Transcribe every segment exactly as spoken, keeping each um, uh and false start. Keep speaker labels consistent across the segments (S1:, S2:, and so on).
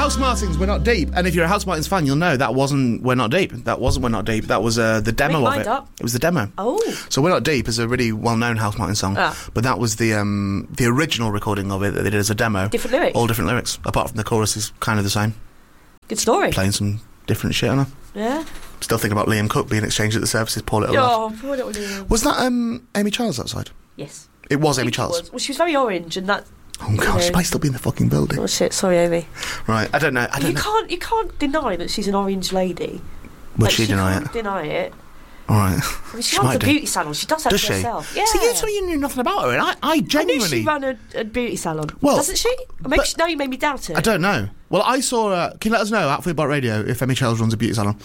S1: House Martins, We're Not Deep. And if you're a House Martins fan, you'll know that wasn't We're Not Deep. That wasn't We're Not Deep. That was uh, the demo
S2: Make
S1: of
S2: mind
S1: it.
S2: up.
S1: It was the demo.
S2: Oh.
S1: So We're Not Deep is a really well-known House Martins song.
S2: Ah.
S1: But that was the um, the original recording of it that they did as a demo.
S2: Different lyrics?
S1: All different lyrics. Apart from the chorus is kind of the same.
S2: Good story.
S1: Playing some different shit on her.
S2: Yeah.
S1: Still thinking about Liam Cook being exchanged at the services. Poor little
S2: Oh,
S1: lad.
S2: poor little Liam.
S1: Was that um, Amy Childs outside?
S2: Yes.
S1: It was
S2: I
S1: Amy
S2: think it
S1: Childs.
S2: was. Well, she was very orange, and that.
S1: Oh gosh,
S2: know.
S1: she might still be in the fucking building.
S2: Oh shit! Sorry, Amy.
S1: Right, I don't know. I don't
S2: You
S1: know.
S2: can't. You can't deny that she's an orange lady.
S1: Would
S2: Like,
S1: she deny
S2: can't
S1: it?
S2: Deny it.
S1: All right.
S2: I mean, she,
S1: She
S2: runs
S1: might
S2: a
S1: do.
S2: beauty salon. She does that
S1: Does
S2: to
S1: she?
S2: herself. Yeah.
S1: See, you, so you knew nothing about her, and I, I
S2: I knew
S1: genuinely.
S2: she ran a, a beauty salon.
S1: Well,
S2: doesn't she? Or maybe
S1: but-
S2: she, now you made me doubt it.
S1: I don't know. Well, I saw. Uh, can you let us know at Foodbot Radio if Amy Childs runs a beauty salon?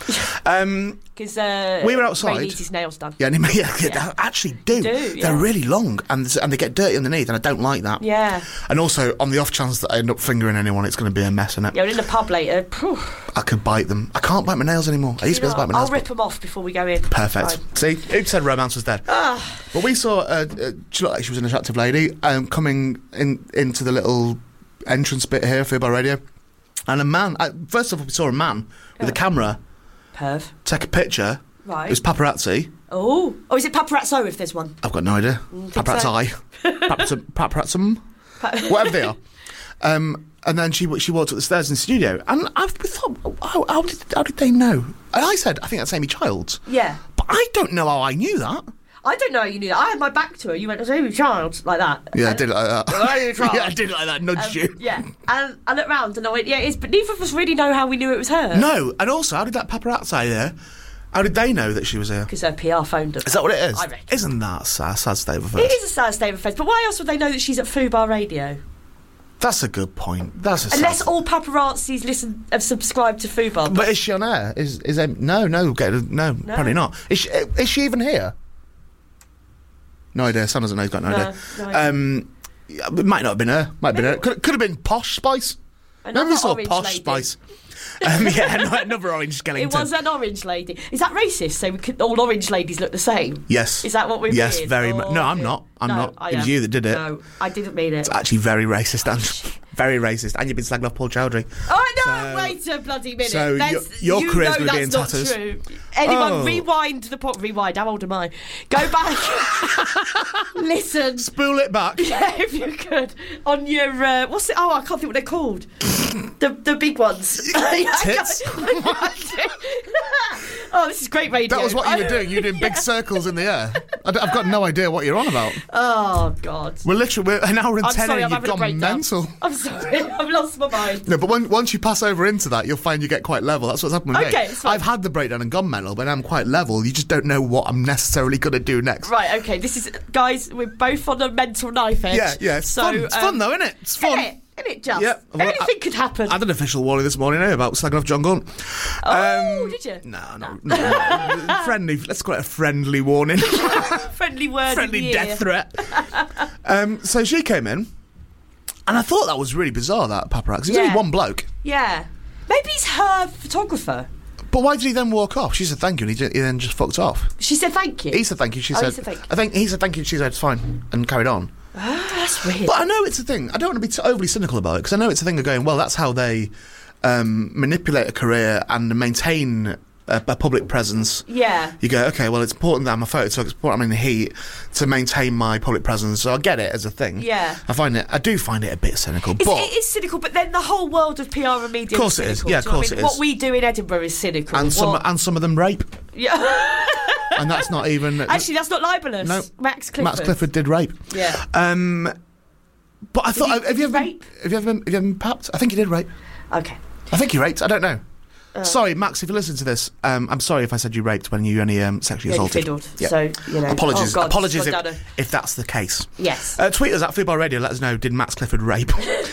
S1: um,
S2: Because uh,
S1: We were outside.
S2: Ray needs his nails done.
S1: yeah, yeah, yeah,
S2: Yeah.
S1: they actually do.
S2: do,
S1: They're
S2: yeah.
S1: really long, and and they get dirty underneath, and I don't like that.
S2: Yeah.
S1: And also, on the off chance that I end up fingering anyone, it's going to be a mess, innit?
S2: Yeah, we're in the pub later. Phew.
S1: I could bite them. I can't bite my nails anymore. I used to be able to bite my
S2: I'll
S1: nails.
S2: rip them off before we go in.
S1: Perfect.
S2: Fine.
S1: See, who said romance was dead?
S2: Ah.
S1: But we saw. Uh, uh, she looked like she was an attractive lady um, coming in into the little entrance bit here, Foodbot Radio, and a man. Uh, first of all, we saw a man with a
S2: Oh.
S1: camera
S2: Perv.
S1: take a picture.
S2: Right.
S1: It was paparazzi.
S2: Oh. Oh, is it paparazzo if there's one?
S1: I've got no idea.
S2: think so.
S1: Paparazzi. Paparazzi. Paparazzum. Whatever they are. Um, and then she she walked up the stairs in the studio, and I thought, how, how did how did they know? And I said, I think that's Amy Childs.
S2: Yeah.
S1: But I don't know how I knew that.
S2: I don't know how you knew that. I had my back to her. You went, Amy Child, like that.
S1: Yeah, I
S2: And-
S1: did it like that.
S2: Oh, Amy Child.
S1: yeah, I did it like that. Nudged
S2: Um,
S1: you.
S2: yeah. And I looked round and I went, yeah, it is. But neither of us really know how we knew it was her.
S1: No, and also, how did that paparazzi there? How did they know that she was here?
S2: Because her P R phoned her.
S1: Is that what it is?
S2: I reckon.
S1: Isn't that a sad, sad state of
S2: It
S1: affairs?
S2: is a sad state of affairs. But why else would they know that she's at Fubar Radio?
S1: That's a good point. That's a
S2: Unless
S1: sad...
S2: all paparazzis listen have subscribed to Fubar.
S1: But is she on air? Is is Amy... no no get no,
S2: No.
S1: probably not. Is she, is she even here? No idea. Sam doesn't know. He's got no,
S2: No,
S1: idea.
S2: no idea.
S1: Um, yeah, it might not have been her. Might have been her. Could, could have been Posh Spice.
S2: Another
S1: Remember we saw
S2: orange
S1: Posh
S2: lady.
S1: Spice? um, yeah, no, another orange skeleton.
S2: It was an orange lady. Is that racist? So we could, all orange ladies look the same?
S1: Yes.
S2: Is that what we're
S1: Yes,
S2: being?
S1: very
S2: Oh,
S1: much. No, I'm
S2: dear.
S1: not. I'm
S2: No,
S1: not.
S2: I
S1: It was
S2: am.
S1: you that did it.
S2: No, I didn't mean it.
S1: It's actually very racist, and very racist. And you've been slagging off Paul Chowdhury.
S2: Oh no!
S1: So-
S2: wait a bloody minute.
S1: so
S2: That's-
S1: your- your
S2: you
S1: career's
S2: know
S1: gonna be
S2: that's
S1: in
S2: not
S1: tatters.
S2: True. Anyone,
S1: Oh.
S2: rewind the pot. Rewind. How old am I? Go back. Listen.
S1: Spool it back.
S2: Yeah, if you could on your uh, what's it? Oh, I can't think what they're called. the the big ones.
S1: Tits.
S2: Oh, this is great radio.
S1: That was what you were doing. You were doing big circles in the air. I d- I've got no idea what you're on about.
S2: Oh God.
S1: We're literally we're an hour and
S2: I'm
S1: ten
S2: sorry,
S1: in.
S2: I'm
S1: You've
S2: having a
S1: gone
S2: breakdown.
S1: mental.
S2: I'm sorry, I've lost my mind.
S1: No, but when, once you pass over into that, you'll find you get quite level. That's what's happened with
S2: Okay,
S1: me.
S2: it's fine.
S1: I've had the breakdown and gone mental, but I'm quite level. You just don't know what I'm necessarily going to do next.
S2: Right, okay, this is guys. We're both on a mental knife edge.
S1: Yeah, yeah. It's
S2: so,
S1: fun. It's
S2: um,
S1: fun though, isn't it? It's fun.
S2: Isn't it? Isn't it just?
S1: Yeah, well,
S2: Anything
S1: I-
S2: could happen.
S1: I had an official warning this morning eh, about slagging off John Gaunt.
S2: Oh, did you?
S1: No, no, no. no. Friendly. Let's call it a friendly warning.
S2: Friendly word. in
S1: friendly
S2: the
S1: death
S2: ear.
S1: threat. um, so she came in, and I thought that was really bizarre. That paparazzi. There's
S2: Yeah.
S1: only one bloke.
S2: Yeah. Maybe he's her photographer.
S1: But why did he then walk off? She said thank you, and he, did, he then just fucked off.
S2: She said thank you.
S1: He said thank you. She
S2: Oh, he
S1: said,
S2: said thank you.
S1: I think he said thank you. She said it's fine, and carried on.
S2: Ah, that's weird.
S1: But I know it's a thing. I don't want to be t- overly cynical about it because I know it's a thing of going, well, that's how they um, manipulate a career and maintain a, a public presence.
S2: Yeah.
S1: You go, okay, well, it's important that I'm a photo, so it's important I'm in the heat to maintain my public presence. So I get it as a thing.
S2: Yeah.
S1: I find it. I do find it a bit cynical,
S2: It's,
S1: but
S2: it is cynical, but then the whole world of P R and media
S1: Of course
S2: is
S1: it is.
S2: cynical.
S1: Yeah,
S2: Do you know
S1: of course
S2: what I
S1: it
S2: mean?
S1: is.
S2: What we do in Edinburgh is cynical.
S1: and some
S2: What-
S1: and some of them rape,
S2: Yeah.
S1: and that's not even
S2: Actually, that's not libelous.
S1: No.
S2: Max Clifford.
S1: Max Clifford did rape.
S2: Yeah.
S1: Um, but I
S2: Did
S1: thought,
S2: he-
S1: have
S2: did
S1: you
S2: he
S1: ever
S2: rape?
S1: been, have you ever been, have you ever been papped? I think he did rape.
S2: Okay.
S1: I think he raped. I don't know.
S2: Uh.
S1: sorry, Max, if you listen to this, um, I'm sorry if I said you raped when you only um, sexually
S2: Yeah, you
S1: assaulted.
S2: fiddled.
S1: Yeah.
S2: So, you know.
S1: Apologies.
S2: Oh, God,
S1: Apologies
S2: God,
S1: if, if that's the case.
S2: Yes.
S1: Uh, tweet us at Foodbar Radio. Let us know. Did Max Clifford rape?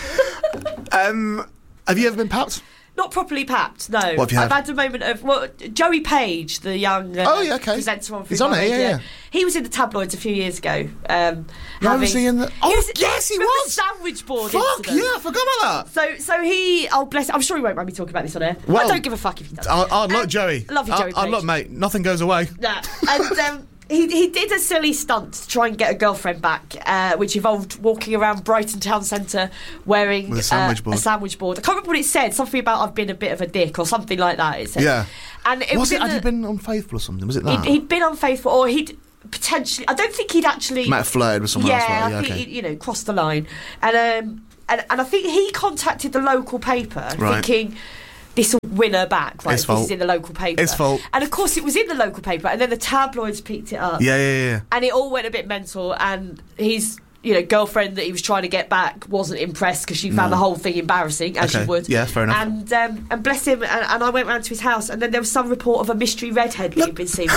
S1: um, have you ever been papped?
S2: Not properly papped, no.
S1: What have you
S2: I've
S1: had?
S2: had a moment of well, Joey Page, the young uh,
S1: Oh, yeah, okay.
S2: presenter on
S1: He's
S2: Foodbar
S1: on it, yeah,
S2: Radio.
S1: yeah.
S2: He was in the tabloids a few years ago. Um,
S1: Yeah,
S2: having,
S1: was he in the- Oh,
S2: was-
S1: yes, he
S2: remember
S1: was!
S2: the sandwich board
S1: Fuck
S2: incident?
S1: yeah, I forgot about that.
S2: So, so he, oh bless, I'm sure he won't mind me talking about this on air.
S1: Well,
S2: I don't give a fuck if he does.
S1: Oh, oh look,
S2: Um,
S1: Joey.
S2: love you,
S1: Oh,
S2: Joey
S1: oh,
S2: Page.
S1: look, mate, nothing goes away.
S2: Nah. And um, He, he did a silly stunt to try and get a girlfriend back, uh, which involved walking around Brighton Town Centre wearing
S1: With a sandwich
S2: uh,
S1: board.
S2: a sandwich board. I can't remember what it said. Something about I've been a bit of a dick or something like that. It said.
S1: Yeah.
S2: And it
S1: was,
S2: was
S1: it?
S2: in
S1: Had
S2: the,
S1: he been unfaithful or something? Was it that?
S2: he'd, he'd been unfaithful, or he'd potentially. I don't think he'd actually.
S1: Might have flirted with someone
S2: yeah,
S1: else.
S2: I
S1: Right? Yeah,
S2: think
S1: okay.
S2: he, you know, crossed the line, and um, and and I think he contacted the local paper,
S1: Right.
S2: thinking. This will win her back, right?
S1: His
S2: This
S1: fault.
S2: is in the local paper.
S1: His fault.
S2: And of course, it was in the local paper, and then the tabloids picked it up.
S1: Yeah, yeah, yeah.
S2: And it all went a bit mental, and his, you know, girlfriend that he was trying to get back wasn't impressed because she found
S1: No.
S2: the whole thing embarrassing, as
S1: Okay.
S2: she would.
S1: Yeah, fair enough.
S2: And um, and bless him, and, and I went round to his house, and then there was some report of a mystery redhead being been seen.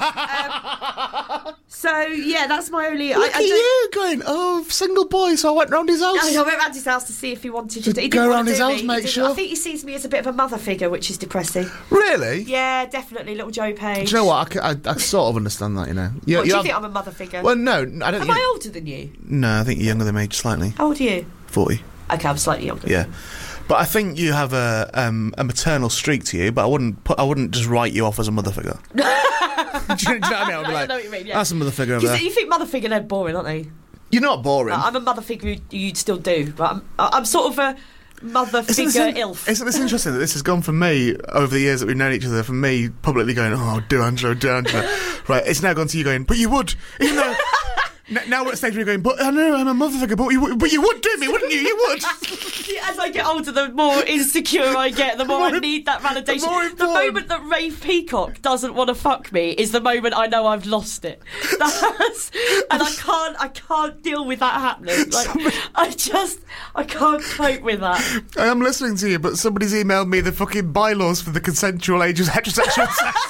S2: um, so yeah, that's my only.
S1: Look
S2: I, I
S1: at
S2: don't-
S1: you going, oh, single boy, so I went round his house.
S2: I went round his house to see if he wanted to.
S1: To
S2: He
S1: go
S2: didn't want
S1: round
S2: to
S1: his
S2: do
S1: house,
S2: me. He
S1: make
S2: didn't-
S1: sure.
S2: I think he sees me as a bit of a mother figure, which is depressing.
S1: Really?
S2: Yeah, definitely, little Joe Page.
S1: Do you know what? I, c- I- I sort of understand that, you know. You,
S2: What, do you
S1: have-
S2: think I'm a mother figure?
S1: Well, no, I don't
S2: Am
S1: think...
S2: I older than you?
S1: No, I think you're younger than me, just slightly.
S2: How old are you?
S1: forty.
S2: Okay, I'm slightly younger.
S1: Yeah. But I think you have a um, a maternal streak to you, but I wouldn't put, I wouldn't just write you off as a mother figure. do, you, do you know what I mean? I'd be
S2: I
S1: like,
S2: know what you mean, yeah.
S1: that's a mother figure over
S2: 'Cause
S1: there.
S2: you think mother figure, they're boring, aren't they?
S1: You're not boring.
S2: I'm a mother figure you- you'd still do, but I'm, I'm sort of a mother
S1: Isn't
S2: figure
S1: this in-
S2: ilf.
S1: Isn't this interesting that this has gone from me over the years that we've known each other, from me publicly going, oh, do Angela, do Angela. Right, it's now gone to you going, but you would. Even though, n- now we're at a stage where you're going, but I know I'm a mother figure, but you, would- but you would do me, wouldn't you? You would.
S2: As I get older, the more insecure I get, the more,
S1: more
S2: I
S1: im-
S2: need that validation.
S1: the more
S2: The
S1: important-
S2: moment that Rafe Peacock doesn't want to fuck me is the moment I know I've lost it. That's, and I can't, I can't deal with that happening. Like, I just, I can't cope with that.
S1: I am listening to you, but somebody's emailed me the fucking bylaws for the consensual age of heterosexual sex.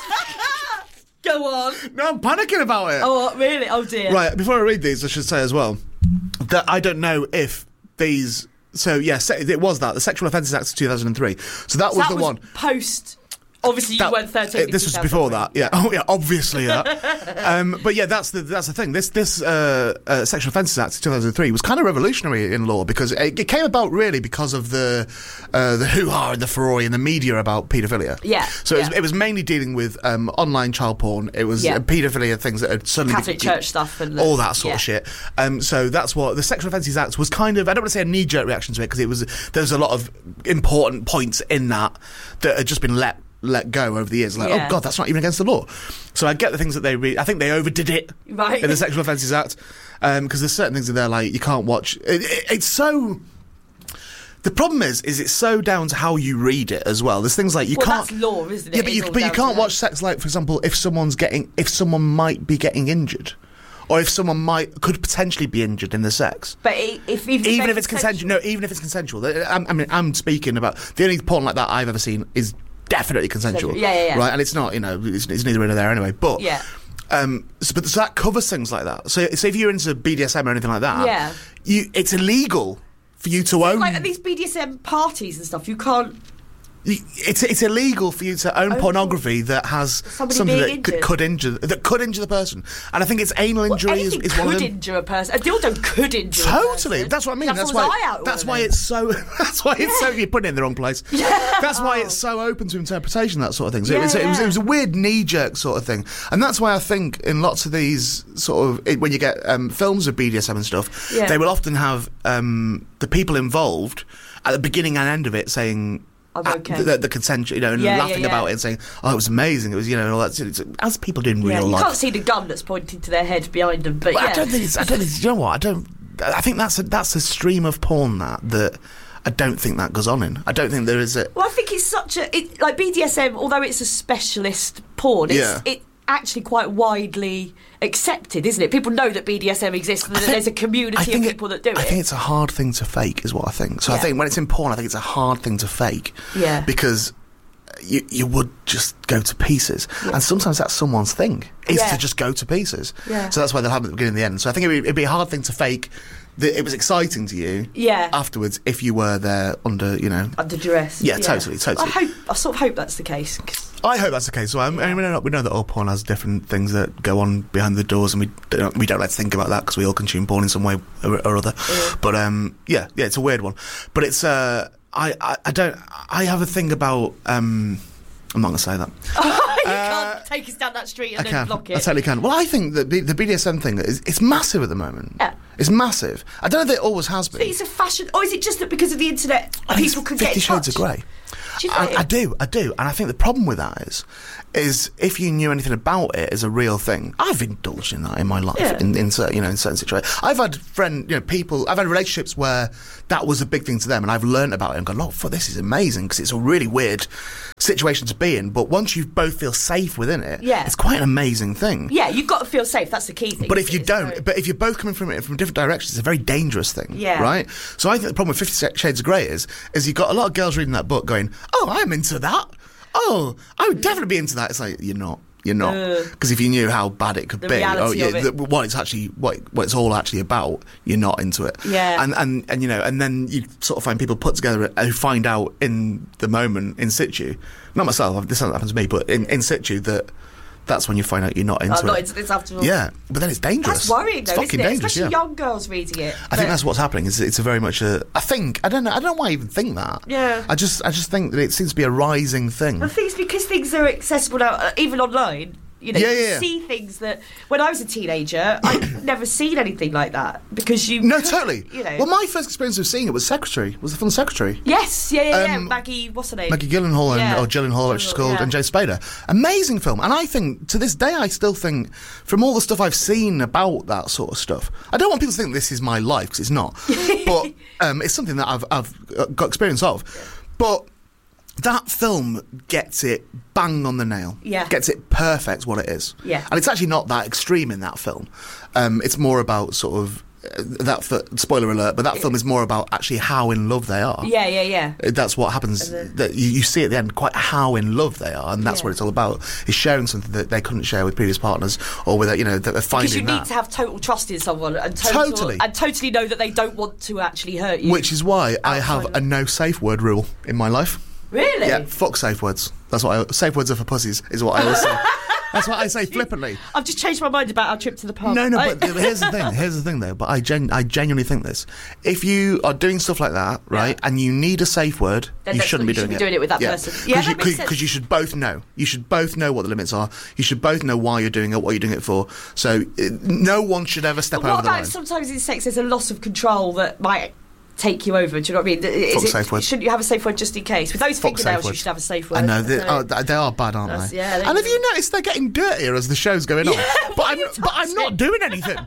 S2: Go on.
S1: No, I'm panicking about it.
S2: Oh, really? Oh dear.
S1: Right, before I read these, I should say as well that I don't know if these. So, yeah, se- it was that, the Sexual Offences Act of two thousand three. So that was
S2: that
S1: the
S2: was
S1: one.
S2: post. Obviously, you
S1: That-
S2: weren't thirteen.
S1: uh,
S2: in
S1: This was
S2: two thousand
S1: before
S2: three.
S1: that, yeah. Oh, yeah, obviously that. um, but yeah, that's the that's the thing. This this uh, uh, Sexual Offences Act of two thousand three was kind of revolutionary in law because it, it came about really because of the uh, the hoo-ha and the furore in the media about paedophilia.
S2: Yeah,
S1: So it was,
S2: yeah.
S1: it was mainly dealing with um, online child porn. It was
S2: Yeah.
S1: uh, paedophilia things that had suddenly
S2: Catholic
S1: be-
S2: Church stuff and
S1: all that sort
S2: yeah.
S1: of shit. Um, so that's what the Sexual Offences Act was kind of. I don't want to say a knee-jerk reaction to it because it was there's a lot of important points in that that had just been let. let go over the years, like,
S2: Yeah.
S1: oh god, that's not even against the law. So I get the things that they re- I think they overdid it
S2: Right.
S1: in the Sexual Offences Act, because um, there's certain things in there like you can't watch. It, it, it's so. The problem is, is it's so down to how you read it as well. There's things like you
S2: Well,
S1: can't.
S2: that's law, isn't it?
S1: Yeah, but
S2: It's
S1: you
S2: all
S1: but you
S2: down to
S1: can't
S2: that.
S1: watch sex like, for example, if someone's getting, if someone might be getting injured, or if someone might could potentially be injured in the sex.
S2: But i- if even,
S1: Even
S2: they're
S1: if it's consensual, no. Even if it's consensual, I'm, I mean, I'm speaking about the only porn like that I've ever seen is definitely consensual.
S2: Yeah, yeah, yeah.
S1: Right, and it's not, you know, it's, it's neither here nor there anyway. But
S2: Yeah.
S1: um, so, but so that covers things like that. So, so if you're into B D S M or anything like that,
S2: Yeah.
S1: you it's illegal for you to own.
S2: like at these B D S M parties and stuff, you can't.
S1: It's it's illegal for you to own
S2: Own
S1: pornography that has
S2: Somebody
S1: something
S2: being
S1: that could,
S2: injured.
S1: could injure that could injure the person. And I think it's anal injury is,
S2: Anything
S1: is one of
S2: could
S1: them.
S2: injure a person. A dildo could injure. A
S1: Totally,
S2: person.
S1: that's what I mean.
S2: That
S1: That's
S2: someone's
S1: why.
S2: eye out
S1: That's
S2: all
S1: why
S2: over.
S1: it's so. That's why it's so. You're putting it in the wrong place. That's why it's so open to interpretation. That sort of thing. So it,
S2: Yeah,
S1: was, it was.
S2: yeah.
S1: It was a weird knee-jerk sort of thing, and that's why I think in lots of these sort of it, when you get um, films of B D S M and stuff,
S2: Yeah.
S1: they will often have um, the people involved at the beginning and end of it saying.
S2: I'm
S1: at
S2: okay.
S1: the, the consent, you know, and
S2: Yeah, yeah,
S1: laughing
S2: yeah.
S1: about it and saying, "Oh, it was amazing." It was, you know, and all that. It's, as people do in
S2: Yeah,
S1: real
S2: you
S1: life.
S2: can't see the gun that's pointing to their head behind them, but
S1: Well,
S2: yeah.
S1: I don't think it's. I don't think. You know what? I don't. I think that's a that's a stream of porn that that I don't think that goes on in. I don't think there is a.
S2: Well, I think it's such a it, like B D S M. Although it's a specialist porn, it's
S1: Yeah.
S2: it actually quite widely accepted, isn't it? People know that B D S M exists and that
S1: think-
S2: there's a
S1: I
S2: community of
S1: think
S2: people that do
S1: I
S2: it.
S1: think it's a hard thing to fake, is what I think. So I
S2: Yeah.
S1: think when it's in porn, I think it's a hard thing to fake.
S2: Yeah.
S1: Because you you would just go to pieces, and sometimes that's someone's thing is
S2: Yeah.
S1: to just go to pieces.
S2: Yeah.
S1: So that's why they'll have it at the beginning and the end. So I think it'd be, it'd be a hard thing to fake. That it was exciting to you.
S2: Yeah.
S1: Afterwards, if you were there under, you know.
S2: Under duress.
S1: Yeah, totally, totally.
S2: I hope. I sort of hope that's the case. 'cause-
S1: I hope that's the case. So I mean, we know we know that all porn has different things that go on behind the doors, and we don't, we don't like to think about that because we all consume porn in some way or, or other.
S2: Yeah.
S1: But um, yeah, yeah, it's a weird one. But it's uh, I, I I don't I have a thing about um. I'm not going to say that.
S2: can't take us down that street and
S1: I
S2: then
S1: can.
S2: block it.
S1: I totally can. Well, I think that the, the B D S M thing is it's massive at the moment.
S2: Yeah.
S1: It's massive. I don't know if it always has been.
S2: It's a fashion, or is it just that because of the internet,
S1: I think
S2: people
S1: it's
S2: can get in
S1: Fifty Shades
S2: touch?
S1: of Grey.
S2: Do you
S1: I,
S2: think?
S1: I do, I do, and I think the problem with that is, is if you knew anything about it as a real thing. I've indulged in that in my life,
S2: Yeah.
S1: in, in certain, you know, in certain situations. I've had friend, you know, people. I've had relationships where that was a big thing to them, and I've learned about it and gone, "Oh, fuck, this is amazing," because it's a really weird situation to be in. But once you both feel safe within it,
S2: Yeah.
S1: it's quite an amazing thing.
S2: Yeah, you've got to feel safe. That's the key thing.
S1: But if you
S2: It's
S1: don't,
S2: very-
S1: but if you're both coming from it from different directions, it's a very dangerous thing.
S2: Yeah.
S1: Right? So I think the problem with Fifty Shades of Grey is, is you've got a lot of girls reading that book going, "Oh, I'm into that. Oh, I would definitely be into that." It's like, you're not. You're not. Because if you knew how bad it could
S2: The
S1: be, oh
S2: reality
S1: yeah,
S2: of it.
S1: the, what it's actually, what, what it's all actually about, you're not into it.
S2: Yeah.
S1: And, and, and, you know, and then you sort of find people put together who find out in the moment, in situ, not myself, this hasn't happened to me, but in, in situ, that that's when you find out you're not into
S2: Oh, not
S1: it.
S2: into this after all.
S1: Yeah, but then it's dangerous.
S2: That's worrying, though,
S1: it's
S2: isn't
S1: fucking
S2: it?
S1: dangerous,
S2: Especially
S1: yeah.
S2: young girls reading it.
S1: I think that's what's happening. It's, it's a very much a. I think I don't know. I don't know why I even think that.
S2: Yeah.
S1: I just I just think that it seems to be a rising thing.
S2: The thing is, because things are accessible now, uh, even online. You know,
S1: Yeah,
S2: you
S1: yeah, yeah.
S2: see things that when I was a teenager, I'd never seen anything like that because you.
S1: No, totally.
S2: You know.
S1: Well, my first experience of seeing it was Secretary. Was the film Secretary?
S2: Yes, yeah, yeah, yeah.
S1: Um,
S2: Maggie, what's her name?
S1: Maggie Gyllenhaal and
S2: Yeah.
S1: or Gyllenhaal, which she's called,
S2: yeah.
S1: and Joe Spader. Amazing film, and I think to this day I still think, from all the stuff I've seen about that sort of stuff, I don't want people to think this is my life because it's not, but um, it's something that I've I've got experience of, but. That film gets it bang on the nail.
S2: Yeah.
S1: Gets it perfect what it is.
S2: Yeah.
S1: And it's actually not that extreme in that film. Um, it's more about sort of uh, that. F- spoiler alert, but that film is more about actually how in love they are.
S2: Yeah, yeah, yeah.
S1: Uh, That's what happens.
S2: And
S1: That you, you see at the end quite how in love they are, and that's
S2: Yeah.
S1: what it's all about. Is sharing something that they couldn't share with previous partners, or with you know that they're finding
S2: Because you
S1: that.
S2: need to have total trust in someone and total,
S1: Totally.
S2: and totally know that they don't want to actually hurt you.
S1: Which is why I have
S2: Outside
S1: a
S2: of-
S1: no safe word rule in my life.
S2: Really?
S1: Yeah, fuck safe words. That's what I, safe words are for pussies. Is what I always say. That's what I say flippantly.
S2: I've just changed my mind about our trip to the pub.
S1: No, no,
S2: I-
S1: but th- here's the thing. Here's the thing, though. But I, gen- I genuinely think this: if you are doing stuff like that, right, and you need a safe word,
S2: Then
S1: you
S2: that's
S1: shouldn't
S2: what-
S1: be
S2: you
S1: doing
S2: should be
S1: it.
S2: doing it with that person. Yeah,
S1: because
S2: that
S1: you,
S2: makes sense.
S1: because you should both know. You should both know what the limits are. You should both know why you're doing it, what you're doing it for. So uh, no one should ever step
S2: But
S1: over
S2: what
S1: the
S2: about
S1: line.
S2: sometimes in sex there's a loss of control that might take you over? Do you know what I mean? Is
S1: Fuck
S2: it,
S1: safe word.
S2: Shouldn't you have a safe word just in case? With those
S1: Fuck
S2: fingernails,
S1: safe
S2: you
S1: word.
S2: should have a safe word.
S1: I know they,
S2: So-
S1: oh, they are bad, aren't
S2: That's-
S1: they?
S2: yeah, they-
S1: and have you noticed they're getting dirtier as the show's going on? but
S2: what
S1: I'm
S2: are you
S1: but I'm not
S2: touching?
S1: doing anything.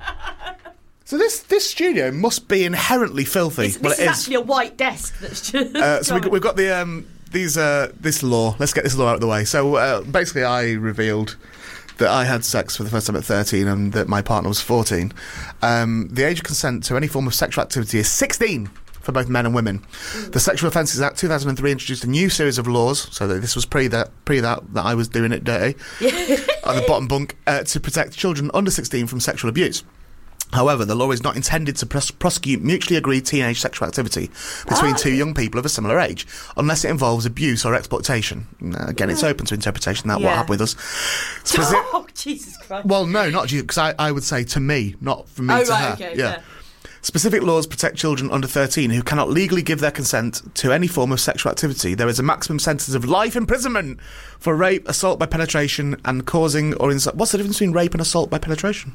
S1: So this this studio must be inherently filthy.
S2: This,
S1: well,
S2: this
S1: it
S2: is
S1: is.
S2: actually a white desk that's just.
S1: Uh, so we, we've got the um, these uh, this law. Let's get this law out of the way. So uh, basically, I revealed that I had sex for the first time at thirteen, and that my partner was fourteen. Um, the age of consent to any form of sexual activity is sixteen for both men and women. The Sexual Offences Act two thousand three introduced a new series of laws. So that this was pre that pre that that I was doing it dirty on the bottom bunk uh, to protect children under sixteen from sexual abuse. However, the law is not intended to pros- prosecute mutually agreed teenage sexual activity between
S2: Oh.
S1: two young people of a similar age, unless it involves abuse or exploitation. Uh, again, it's open to interpretation. That what
S2: Yeah.
S1: happened with us. Speci-
S2: Oh, Jesus Christ.
S1: well, no, not you, because I, I would say to me, not from me
S2: Oh,
S1: to
S2: right,
S1: her.
S2: okay,
S1: yeah.
S2: yeah.
S1: Specific laws protect children under thirteen who cannot legally give their consent to any form of sexual activity. There is a maximum sentence of life imprisonment for rape, assault by penetration, and causing or inciting. What's the difference between rape and assault by penetration?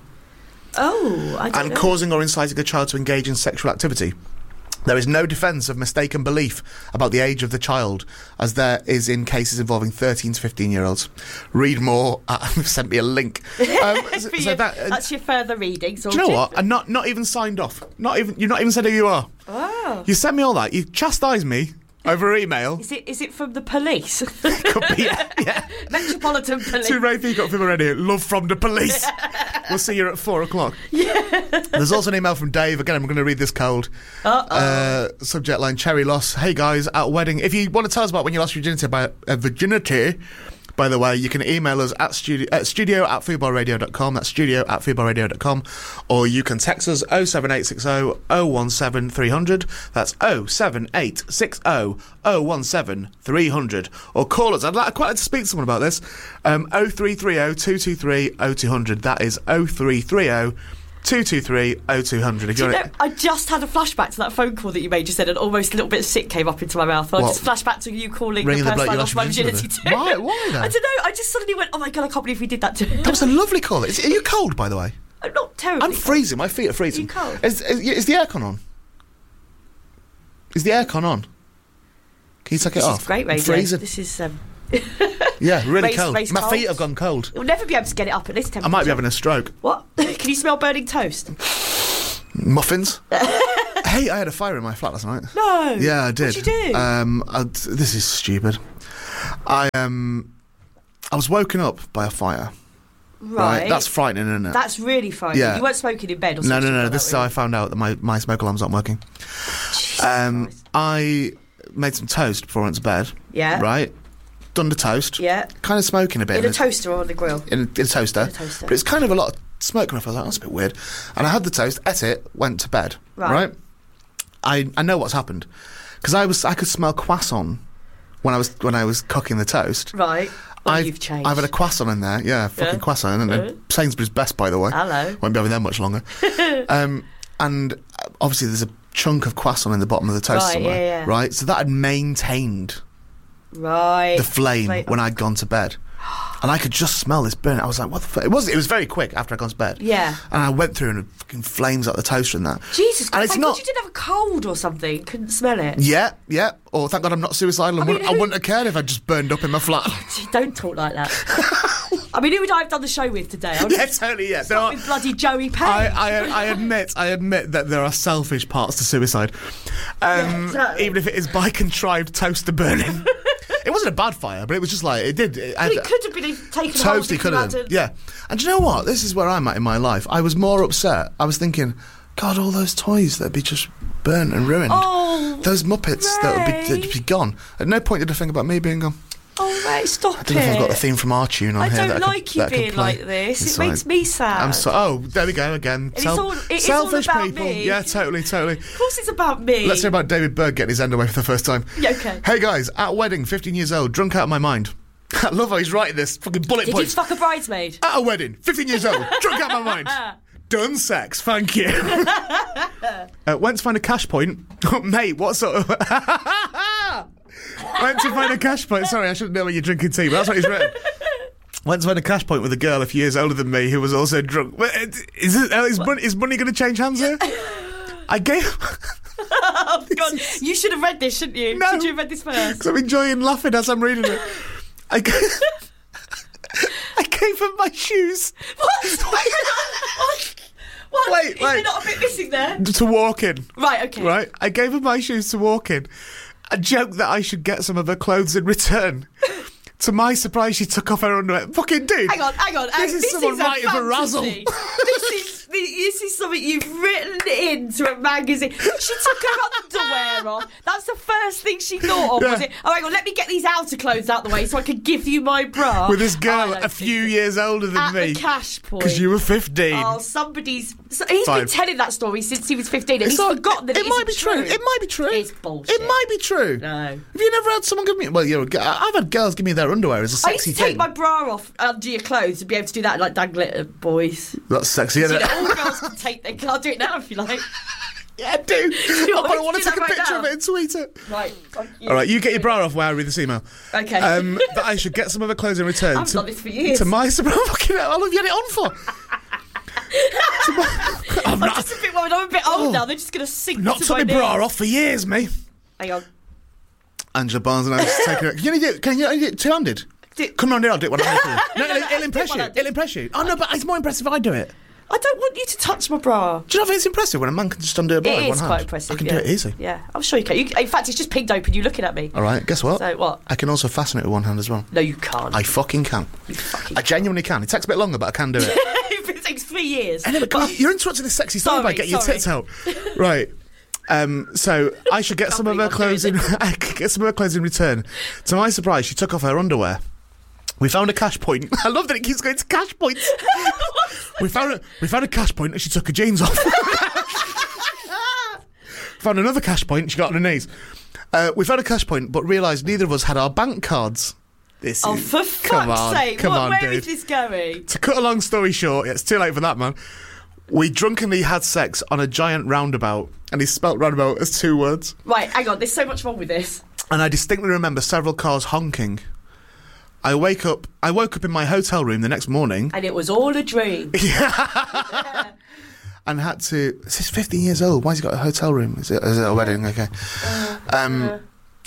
S2: Oh, I don't
S1: And
S2: know.
S1: causing or inciting a child to engage in sexual activity. There is no defence of mistaken belief about the age of the child, as there is in cases involving thirteen to fifteen year olds. Read more. Uh, sent me a link. Um, so,
S2: For
S1: so
S2: you-
S1: that, uh,
S2: that's your further reading.
S1: do you know what? And not not even signed off. Not even you've not even said who you are.
S2: Oh.
S1: You sent me all that. You chastised me over email.
S2: Is it is it from the police?
S1: Could be, yeah, yeah.
S2: Metropolitan Police.
S1: To Ray Peacock from already. Love from the police. We'll see you at four o'clock. Yeah. There's also an email from Dave. Again, I'm going to read this cold.
S2: Uh-oh.
S1: Uh, subject line: Cherry loss. Hey guys, at a wedding. If you want to tell us about when you lost your virginity, by uh, virginity. By the way, you can email us at studio at, studio at foodbarradio dot com. That's studio at foodbarradio dot com. Or you can text us oh seven eight six oh oh one seven three hundred. That's oh seven eight six oh oh one seven three hundred. Or call us. I'd, like, I'd quite like to speak to someone about this. Um, oh three three oh two two three oh two hundred. That is oh three three oh two two three oh two hundred. If
S2: Do
S1: you
S2: you
S1: want
S2: know,
S1: it.
S2: I just had a flashback to that phone call that you made just then, and almost a little bit of sick came up into my mouth. I
S1: What?
S2: just flashed back to you calling
S1: Ringing
S2: the
S1: the
S2: person
S1: bloke
S2: I
S1: you
S2: lost my
S1: lost your
S2: virginity
S1: virginity
S2: to.
S1: with? Why? Why then?
S2: I don't know. I just suddenly went, oh my God, I can't believe we did that to him.
S1: That was a lovely call. Is, are you cold, by the way?
S2: I'm not terribly
S1: I'm
S2: cold.
S1: freezing. My feet are freezing.
S2: Are you cold?
S1: Is, is, is the aircon on? Is the aircon on? Can you take
S2: This
S1: it
S2: is
S1: off?
S2: great
S1: I'm
S2: radio.
S1: freezing.
S2: This is... Um,
S1: Yeah, really
S2: Raise-
S1: cold.
S2: raise
S1: My
S2: cold.
S1: feet have gone cold.
S2: you'll never be able to get it up at this temperature.
S1: I might be having a stroke.
S2: What? Can you smell burning toast?
S1: Muffins. Hey, I had a fire in my flat last night.
S2: No.
S1: Yeah, I did.
S2: What'd you do?
S1: Um, I, this is stupid. I um, I was woken up by a fire.
S2: right.
S1: That's frightening, isn't it?
S2: That's really frightening.
S1: Yeah.
S2: You weren't smoking in bed or
S1: no,
S2: something?
S1: no, no.
S2: like
S1: This
S2: that,
S1: is how
S2: were
S1: I found out that my, my smoke alarm's not working.
S2: you? Jesus
S1: Um,
S2: Christ.
S1: I made some toast before I went to bed.
S2: Yeah.
S1: Right? Done the toast.
S2: Yeah.
S1: Kind of smoking a bit.
S2: In a
S1: and it-
S2: toaster or on the grill?
S1: in a, in a toaster.
S2: In a toaster.
S1: But it's kind of a lot of smoke coming off. I was like, that's a bit weird. And I had the toast, ate it, went to bed.
S2: Right.
S1: I, I know what's happened. Because I was I could smell croissant when I was when I was cooking the toast.
S2: Right. Well,
S1: I've,
S2: you've changed.
S1: I've had a croissant in there, yeah, fucking
S2: Yeah.
S1: croissant. And
S2: Yeah.
S1: Sainsbury's Best, by the way.
S2: Hello.
S1: Won't be having them much longer. um, and uh, obviously there's a chunk of croissant in the bottom of the toast
S2: Right,
S1: somewhere.
S2: yeah, yeah.
S1: Right? So that had maintained
S2: Right.
S1: the flame
S2: Flame.
S1: when I'd gone to bed. And I could just smell this burn. I was like, what the fuck? It was, it was very quick after I'd gone to bed.
S2: Yeah.
S1: And I went through and fucking flames out the toaster and that.
S2: Jesus
S1: And
S2: Christ.
S1: it's
S2: Thank
S1: not-
S2: God you didn't have a cold or something. Couldn't smell it.
S1: Yeah, yeah. Or thank God I'm not suicidal. I,
S2: I mean,
S1: wouldn't, I
S2: who-
S1: wouldn't have cared if I just burned up in my flat.
S2: Gee, don't talk like that. I mean, who would I have done the show with today? I would
S1: Yeah, totally, yeah. There are-
S2: with bloody Joey Payne.
S1: I, I, I admit, I admit that there are selfish parts to suicide, um,
S2: exactly.
S1: even if it is by contrived toaster burning. It wasn't a bad fire, but it was just like it did. It,
S2: But it could have been taken hold
S1: totally
S2: if
S1: could
S2: you
S1: have.
S2: had to-
S1: Yeah, and do you know what? This is where I'm at in my life. I was more upset. I was thinking, God, all those toys that'd be just burnt and ruined.
S2: Oh,
S1: Those Muppets that would be,
S2: Ray.
S1: that'd be gone. At no point did I think about me being gone.
S2: oh, mate, stop
S1: I don't know if I've got the
S2: it.
S1: theme from our tune on
S2: I
S1: here.
S2: don't
S1: that I
S2: like
S1: could,
S2: you
S1: that I could
S2: being
S1: play.
S2: like this.
S1: It's
S2: It makes
S1: fine.
S2: me sad.
S1: I'm so. Oh, there we go again.
S2: it's all- it is all
S1: selfish
S2: about
S1: people.
S2: me.
S1: Yeah, totally, totally.
S2: Of course, it's about me.
S1: Let's hear about David Berg getting his end away for the first time.
S2: Yeah, okay.
S1: Hey guys, at a wedding, fifteen years old, drunk out of my mind. I love how he's writing this. Fucking bullet
S2: Did you
S1: points.
S2: fuck a bridesmaid?
S1: At a wedding, fifteen years old, drunk out of my mind. Done sex, thank you. uh, went to find a cash point. Mate, what sort of... Went to find a cash point. Sorry, I shouldn't know when you're drinking tea, but that's what he's written. Went to find a cash point with a girl a few years older than me who was also drunk. But, uh, Is, it, uh, is, money, is money going to change hands here? I gave...
S2: Oh, God. You should have read this, shouldn't you?
S1: No.
S2: Should you have read this first?
S1: Because I'm enjoying laughing as I'm reading it. I gave, I gave him my shoes.
S2: What? what? What?
S1: Wait,
S2: Is there
S1: wait.
S2: not a bit missing there?
S1: To walk in.
S2: Right, okay.
S1: Right? I gave her my shoes to walk in. A joke that I should get some of her clothes in return. To my surprise, she took off her underwear. Fucking dude.
S2: Hang on, hang on. hang-
S1: This is
S2: this
S1: someone
S2: is a
S1: writing for Razzle.
S2: fantasy. this is this is something you've written into a magazine. She took her underwear off. That's the first thing she thought of,
S1: Yeah.
S2: was it? Oh, hang on, let me get these outer clothes out the way so I can give you my bra.
S1: With this
S2: I
S1: girl
S2: don't
S1: a
S2: think
S1: few
S2: so.
S1: years older than
S2: At
S1: me.
S2: the cash point.
S1: Because you were fifteen.
S2: Oh, somebody's. So he's
S1: Fine.
S2: been telling that story since he was fifteen, and
S1: It's
S2: he's
S1: not-
S2: forgotten that
S1: it
S2: it
S1: might be
S2: isn't
S1: true. It might be true.
S2: It's bullshit.
S1: It might be true.
S2: No.
S1: Have you never had someone give me? Well, you know, I've had girls give me their underwear as a
S2: I used
S1: sexy
S2: to take
S1: thing.
S2: my bra off under your clothes and be able to do that, and, like dangle it at boys.
S1: That's sexy, isn't
S2: You
S1: it?
S2: know, all girls can take their. Can I do it now if you like?
S1: Yeah, do.
S2: You
S1: Oh,
S2: want
S1: but
S2: me
S1: I want
S2: to
S1: to
S2: do
S1: take a
S2: that right
S1: picture
S2: now?
S1: of it and tweet it.
S2: Right. fuck you.
S1: All right, you get your bra off while I read this email.
S2: Okay.
S1: Um, that I should get some of her clothes in return.
S2: I've
S1: to,
S2: done this for years.
S1: To my surprise, fucking hell, how long have you had it on for? To my- I'm
S2: I'm
S1: not,
S2: just a bit worried. I'm a bit old
S1: Oh.
S2: now. They're just going to sink
S1: not
S2: to
S1: took
S2: my
S1: my bra
S2: knees.
S1: off for years, me.
S2: Hang on.
S1: Angela Barnes and I was taking it. Can you only do it? Can you only do it two-handed?
S2: Do-
S1: Come on, I'll do it one handed. No,
S2: No,
S1: it'll,
S2: no,
S1: it'll
S2: do
S1: impress
S2: one
S1: you.
S2: handed.
S1: It'll impress you. Oh no, but it's more impressive if I do it.
S2: I don't want you to touch my bra.
S1: Do you know if it's impressive when a man can just undo a bra
S2: It
S1: with one
S2: is
S1: hand?
S2: quite impressive.
S1: I can
S2: yeah.
S1: do it easy.
S2: Yeah, I'm sure you can. You, in fact, it's just pinged open. You looking at me.
S1: All right, guess what?
S2: So what?
S1: I can also fasten it with one hand as well.
S2: No, you can't.
S1: I fucking can.
S2: You fucking.
S1: I genuinely can. It takes a bit longer, but I can do it.
S2: it takes three years.
S1: I know, but
S2: But-
S1: you're interrupting this sexy story by
S2: Sorry,
S1: getting your
S2: sorry.
S1: tits out. Right. Um, so I should get some of her
S2: Can't believe
S1: clothes
S2: I'm
S1: in.
S2: doing
S1: I could get some of her clothes in return. To my surprise, she took off her underwear. We found a cash point. I love that it keeps going to cash points. we found a, we found a cash point and she took her jeans off. Found another cash point. She got on her knees. Uh, we found a cash point, but realised neither of us had our bank cards. This
S2: Oh,
S1: is,
S2: for
S1: come
S2: fuck's
S1: on,
S2: sake!
S1: come
S2: what,
S1: on,
S2: where
S1: dude.
S2: is this going?
S1: To cut a long story short, it's too late for that, man. We drunkenly had sex on a giant roundabout, and he spelt roundabout as two words.
S2: Right, hang on, there's so much wrong with this.
S1: And I distinctly remember several cars honking. I wake up. I woke up in my hotel room the next morning.
S2: And it was all a dream.
S1: Yeah. And had to... This is fifteen years old. Why has he got a hotel room? Is it, is it a wedding? Okay. Um,
S2: Uh.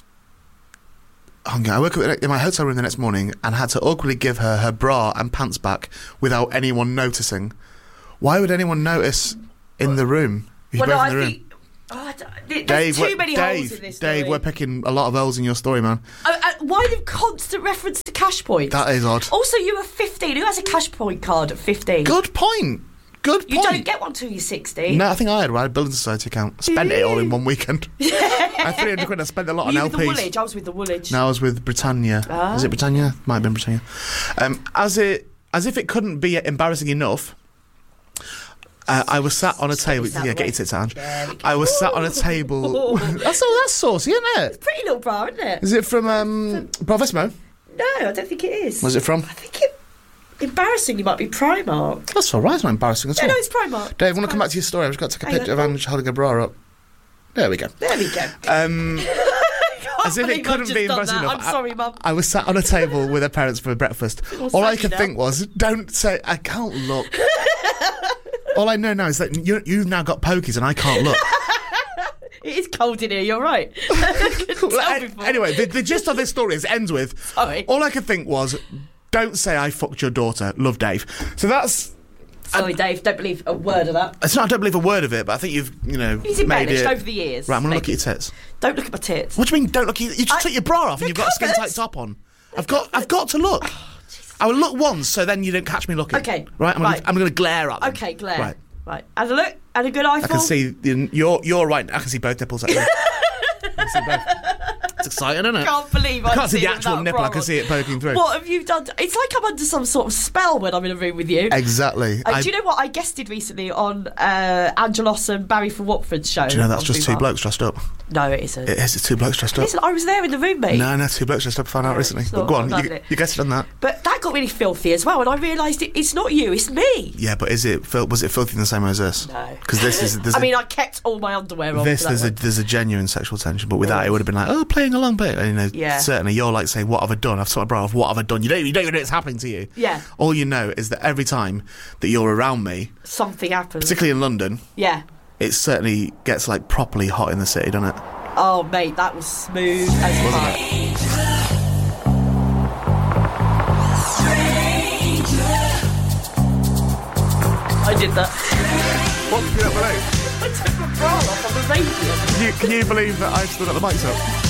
S1: honking. I woke up in my hotel room the next morning and had to awkwardly give her her bra and pants back without anyone noticing. Why would anyone notice in the room? If you're
S2: Well, no,
S1: both
S2: I
S1: in the room?
S2: think... Oh, there's
S1: Dave,
S2: too
S1: we're-
S2: many
S1: Dave,
S2: holes in this story.
S1: Dave, we're picking a lot of holes in your story, man.
S2: Uh, uh, why the constant reference to cash points?
S1: That is odd.
S2: Also, you were fifteen. Who has a cash point card at fifteen?
S1: Good point. Good point.
S2: You don't get one till you're sixteen.
S1: No, I think I had one. I had a building society account. Spent it all in one weekend. I had three hundred quid. I spent a lot
S2: Were
S1: on
S2: you
S1: L
S2: with the
S1: Ps.
S2: Woolwich? I was with the Woolwich.
S1: No, I was with Britannia.
S2: Ah.
S1: Is it Britannia? Might have been Britannia. Um, as it as if it couldn't be embarrassing enough. Uh, I was sat on a table.
S2: that
S1: Yeah, get
S2: way.
S1: your tits out.
S2: There we go.
S1: I was sat on a table. that's all. That's saucy, isn't it?
S2: Pretty little bra, isn't it?
S1: Is it from um, Bravissimo?
S2: No, I don't think it is.
S1: Was it from?
S2: I think it... Embarrassingly might be Primark.
S1: That's all right. It's not embarrassing at
S2: No,
S1: all.
S2: no, it's Primark.
S1: Dave, I want to come back to your story. I've just got to take a
S2: Hang
S1: picture
S2: on.
S1: of Ange holding a bra up. There we go.
S2: There we go.
S1: Um, as if
S2: believe
S1: it
S2: I've
S1: couldn't
S2: just
S1: be
S2: done
S1: embarrassing
S2: that.
S1: enough.
S2: I'm sorry, Mum.
S1: I, I was sat on a table with her parents for breakfast.
S2: Well,
S1: All I
S2: thank
S1: could
S2: you
S1: think
S2: now.
S1: was, don't say, I can't look. All I know now is that you, you've now got pokies and I can't look.
S2: It is cold in here, you're right.
S1: Well,
S2: Tell
S1: an-
S2: before.
S1: anyway, the, the gist of this story is ends with,
S2: Sorry.
S1: all I could think was, don't say I fucked your daughter. Love, Dave. So that's...
S2: Sorry, Dave, don't believe a word of that.
S1: It's not, I don't believe a word of it, but I think you've, you know,
S2: He's
S1: made
S2: embellished
S1: it...
S2: over the years.
S1: Right, I'm going to look
S2: Maybe.
S1: at your tits.
S2: Don't look at my tits.
S1: What do you mean, don't look at... You just
S2: I-
S1: took your bra off and
S2: they're
S1: you've got a skin-tight
S2: covered.
S1: top on. I've got I've got to look. I will look once, so then you don't catch me looking.
S2: Okay,
S1: Right, I'm gonna,
S2: right.
S1: I'm going to glare at them.
S2: Okay, Claire.
S1: Right.
S2: Right. Have a look. And a good eyeful.
S1: I can see... The, you're, you're right. I can see both nipples, actually. I can see both. It's exciting, isn't it?
S2: Can't believe I
S1: I can't see the
S2: it
S1: actual
S2: without a
S1: nipple.
S2: bra
S1: I can
S2: on.
S1: see it poking through.
S2: What have you done? It's like I'm under some sort of spell when I'm in a room with you.
S1: Exactly.
S2: Uh,
S1: I-
S2: do you know what? I guested recently on uh, Angelos and Barry from Watford's show.
S1: Do you know that's
S2: on
S1: just two
S2: Viva.
S1: blokes dressed up?
S2: No, it isn't.
S1: It is. It's two blokes dressed up.
S2: Listen, I was there in the room, mate.
S1: No, no, two blokes dressed up. I found out
S2: No,
S1: recently.
S2: it's
S1: But
S2: not-
S1: go on,
S2: not
S1: you,
S2: it.
S1: you guessed on that.
S2: But that got really filthy as well, and I realised it, it's not you, it's me.
S1: Yeah, but is it? fil- Was it filthy in the same way as this?
S2: No.
S1: Because this is. There's
S2: I
S1: a-
S2: mean, I kept all my underwear on.
S1: This
S2: for that
S1: there's a
S2: one.
S1: there's a genuine sexual tension, but with that it would have been like, oh, playing along, but you know,
S2: Yeah.
S1: certainly you're like saying, what have I done? I've took my bra off. What have I done? You don't you don't even know it's happening to you.
S2: Yeah.
S1: All you know is that every time that you're around me,
S2: Something happens.
S1: particularly in London,
S2: Yeah.
S1: it certainly gets like properly hot in the city, doesn't it?
S2: Oh, mate, that was smooth as fuck. I did that.
S1: What did you not believe?
S2: I took my bra off on the radio.
S1: Can you, can you believe that I've still got the mics up?